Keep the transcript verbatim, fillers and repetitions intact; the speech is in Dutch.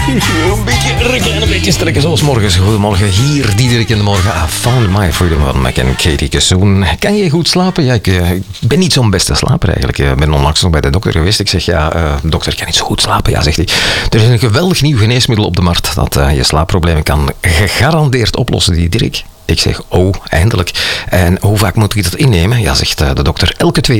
Een beetje rekken, een beetje strekken zoals morgens. Goedemorgen, hier Diederik in de morgen. I found my freedom van Mac en Katie Kassoon. Kan je goed slapen? Ja, ik, uh, ik ben niet zo'n beste slaper eigenlijk. Ik ben onlangs nog bij de dokter geweest. Ik zeg, ja, uh, dokter, ik kan niet zo goed slapen. Ja, zegt hij. Er is een geweldig nieuw geneesmiddel op de markt dat uh, je slaapproblemen kan gegarandeerd oplossen, Diederik. Ik zeg, oh, eindelijk. En hoe vaak moet ik dat innemen? Ja, zegt uh, de dokter, elke twee